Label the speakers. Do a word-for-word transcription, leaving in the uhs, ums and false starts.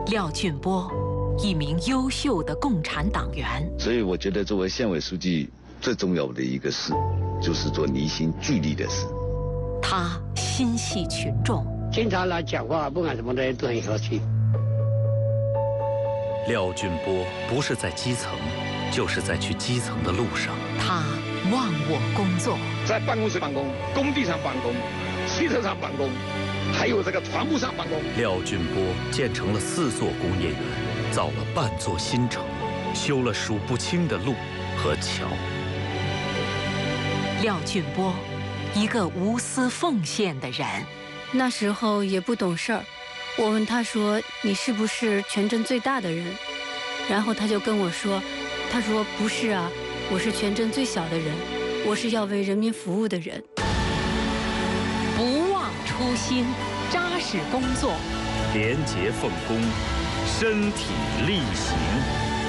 Speaker 1: 廖俊波，一名优秀的共产党员。
Speaker 2: 所以我觉得作为县委书记最重要的一个事，就是做凝心聚力的事。
Speaker 1: 他心系群众，
Speaker 3: 经常来讲话，不管什么的都很和气。
Speaker 4: 廖俊波不是在基层，就是在去基层的路上。
Speaker 1: 他忘我工作，
Speaker 5: 在办公室办公，工地上办公，汽车上办公，还有这个船坞上办公。
Speaker 4: 廖俊波建成了四座工业园，造了半座新城，修了数不清的路和桥。
Speaker 1: 廖俊波，一个无私奉献的人。
Speaker 6: 那时候也不懂事儿，我问他说：“你是不是全镇最大的人？”然后他就跟我说：“他说不是啊，我是全镇最小的人，我是要为人民服务的人。”
Speaker 1: 不忘初心，扎实工作，
Speaker 4: 廉洁奉公，身体力行。